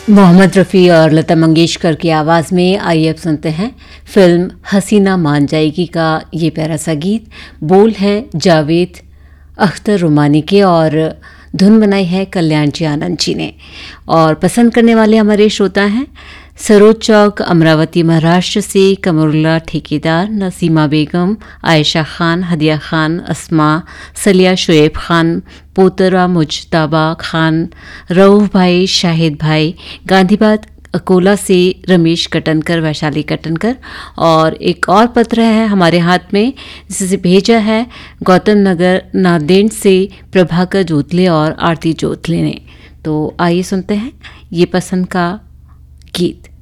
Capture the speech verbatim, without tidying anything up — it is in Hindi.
मोहम्मद रफ़ी और लता मंगेशकर की आवाज़ में आइए अब सुनते हैं फिल्म हसीना मान जाएगी का ये प्यारा सा गीत। बोल है जावेद अख्तर रुमानी के और धुन बनाई है कल्याण जी आनंद जी ने। और पसंद करने वाले हमारे श्रोता हैं सरोज चौक अमरावती महाराष्ट्र से कमरुल्ला ठेकेदार, नसीमा बेगम, आयशा खान, हदिया खान, अस्मा, सलिया, शुएब खान, पोतरा मुजताबा खान, रऊफ भाई, शाहिद भाई, गांधीबाद अकोला से रमेश कटनकर, वैशाली कटनकर। और एक और पत्र है हमारे हाथ में जिसे भेजा है गौतम नगर नांदेड़ से प्रभाकर जोतले और आरती जोतले ने। तो आइए सुनते हैं ये पसंद का गीत।